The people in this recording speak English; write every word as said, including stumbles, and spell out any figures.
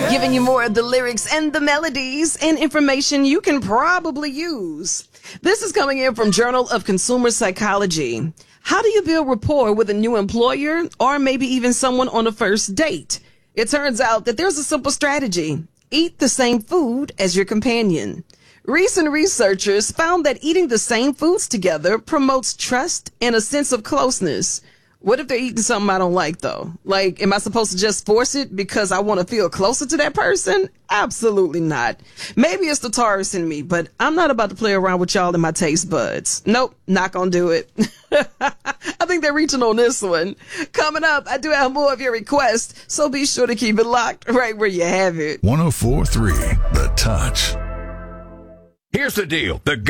Giving you more of the lyrics and the melodies and information you can probably use. This is coming in from Journal of Consumer Psychology. How do you build rapport with a new employer or maybe even someone on a first date? It turns out that there's a simple strategy. Eat the same food as your companion. Recent researchers found that eating the same foods together promotes trust and a sense of closeness. What if they're eating something I don't like, though? Like, am I supposed to just force it because I want to feel closer to that person? Absolutely not. Maybe it's the Taurus in me, but I'm not about to play around with y'all in my taste buds. Nope, not gonna do it. I think they're reaching on this one. Coming up, I do have more of your requests, so be sure to keep it locked right where you have it. one oh four point three The Touch. Here's the deal. The